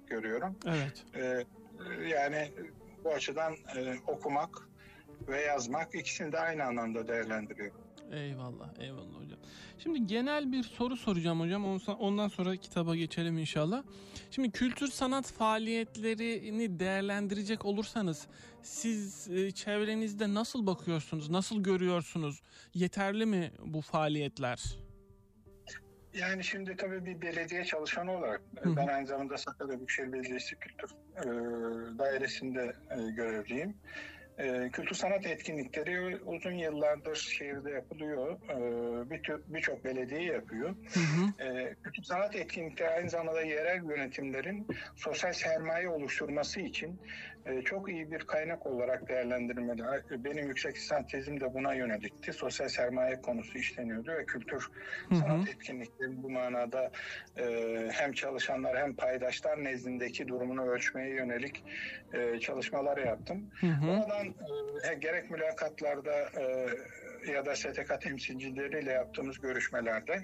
görüyorum. Evet. Yani bu açıdan okumak ve yazmak, ikisini de aynı anlamda değerlendiriyorum. Eyvallah hocam. Şimdi genel bir soru soracağım hocam. Ondan sonra kitaba geçelim inşallah. Şimdi kültür sanat faaliyetlerini değerlendirecek olursanız siz çevrenizde nasıl bakıyorsunuz? Nasıl görüyorsunuz? Yeterli mi bu faaliyetler? Yani şimdi tabii bir belediye çalışanı olarak ben aynı zamanda Sakarya Büyükşehir Belediyesi Kültür Dairesi'nde görevliyim. Kültür sanat etkinlikleri uzun yıllardır şehirde yapılıyor. Birçok belediye yapıyor. Kültür sanat etkinlikleri aynı zamanda yerel yönetimlerin sosyal sermaye oluşturması için çok iyi bir kaynak olarak değerlendirilmeli. Benim yüksek lisans tezim de buna yönelikti. Sosyal sermaye konusu işleniyordu ve kültür sanat etkinlikleri bu manada hem çalışanlar hem paydaşlar nezdindeki durumunu ölçmeye yönelik çalışmalar yaptım. Oradan gerek mülakatlarda ya da STK temsilcileriyle yaptığımız görüşmelerde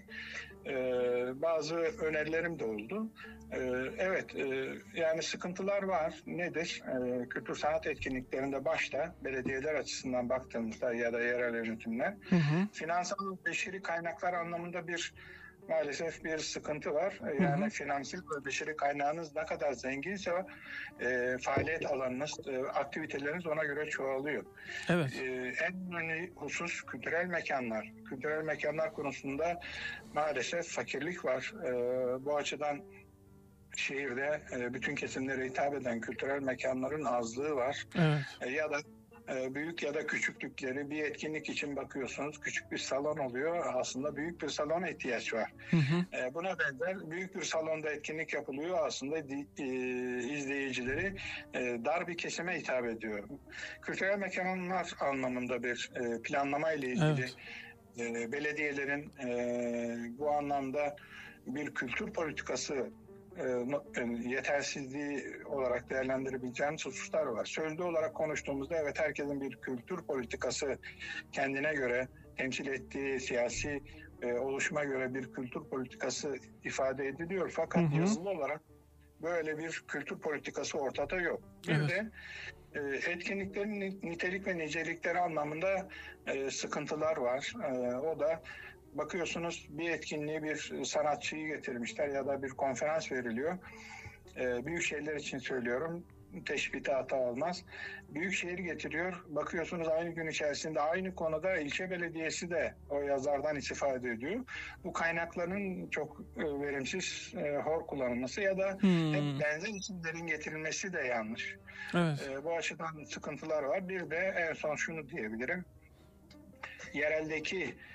bazı önerilerim de oldu. Evet, yani sıkıntılar var. Nedir? Kültür sanat etkinliklerinde başta belediyeler açısından baktığımızda ya da yerel yönetimler finansal ve beşeri kaynaklar anlamında maalesef bir sıkıntı var. Yani finansal ve beşeri kaynağınız ne kadar zenginse faaliyet alanınız, aktiviteleriniz ona göre çoğalıyor. Evet. En önemli husus kültürel mekanlar. Kültürel mekanlar konusunda maalesef fakirlik var. Bu açıdan şehirde bütün kesimlere hitap eden kültürel mekanların azlığı var. Evet. Ya da büyük ya da küçüklükleri bir etkinlik için bakıyorsunuz, küçük bir salon oluyor, aslında büyük bir salona ihtiyaç var. Buna benzer büyük bir salonda etkinlik yapılıyor, aslında izleyicileri dar bir kesime hitap ediyor. Kültürel mekanlar anlamında bir planlama ile ilgili belediyelerin bu anlamda bir kültür politikası yetersizliği olarak değerlendirebileceğimiz hususlar var. Sözlü olarak konuştuğumuzda evet, herkesin bir kültür politikası, kendine göre temsil ettiği siyasi oluşuma göre bir kültür politikası ifade ediliyor. Fakat yazılı olarak böyle bir kültür politikası ortada yok. Bir de etkinliklerin nitelik ve nicelikleri anlamında sıkıntılar var. O da bakıyorsunuz bir etkinliğe bir sanatçıyı getirmişler ya da bir konferans veriliyor. Büyük şehirler için söylüyorum. Teşbihte hata olmaz. Büyük şehir getiriyor. Bakıyorsunuz aynı gün içerisinde aynı konuda ilçe belediyesi de o yazardan istifade ediyor. Bu kaynakların çok verimsiz, hor kullanılması ya da hep benzer isimlerin getirilmesi de yanlış. Evet. Bu açıdan sıkıntılar var. Bir de en son şunu diyebilirim. Yereldeki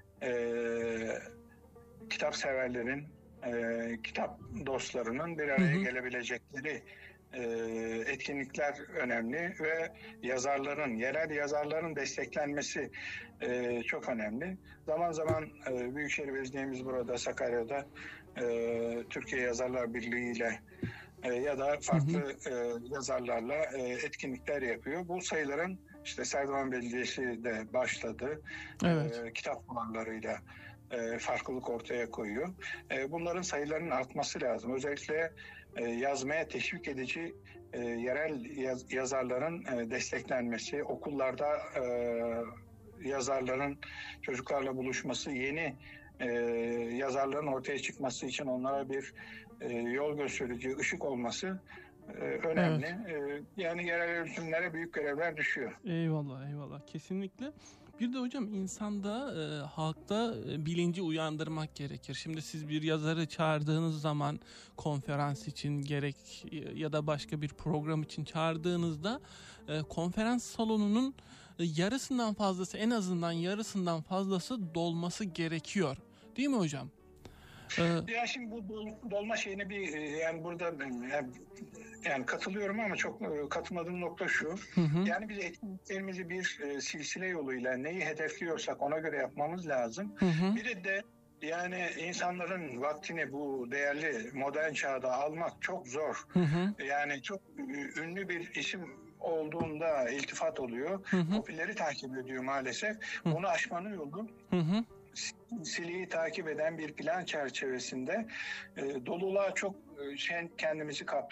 kitap severlerin, kitap dostlarının bir araya gelebilecekleri etkinlikler önemli ve yerel yazarların desteklenmesi çok önemli. Zaman zaman Büyükşehir Belediye'miz burada Sakarya'da Türkiye Yazarlar Birliği ile ya da farklı yazarlarla etkinlikler yapıyor. Bu sayıların işte Serdivan Belediyesi de başladı. Kitap fuarlarıyla farklılık ortaya koyuyor. Bunların sayılarının artması lazım. Özellikle yazmaya teşvik edici yerel yazarların desteklenmesi, okullarda yazarların çocuklarla buluşması, yeni yazarların ortaya çıkması için onlara bir yol gösterici, ışık olması önemli. Yani yerel yönetimlere büyük görevler düşüyor. Eyvallah. Kesinlikle. Bir de hocam insanda, halkta bilinci uyandırmak gerekir. Şimdi siz bir yazarı çağırdığınız zaman konferans için gerek ya da başka bir program için çağırdığınızda konferans salonunun yarısından fazlası, en azından yarısından fazlası dolması gerekiyor. Değil mi hocam? Ya şimdi bu dolma şeyine yani burada yani katılıyorum ama çok katılmadığım nokta şu. Yani biz etkinliklerimizi bir silsile yoluyla neyi hedefliyorsak ona göre yapmamız lazım. Bir de yani insanların vaktini bu değerli modern çağda almak çok zor. Yani çok ünlü bir isim olduğunda iltifat oluyor. Popüleri takip ediyor maalesef. Onu aşmanın yolu silsiliği takip eden bir plan çerçevesinde doluluğa çok kendimizi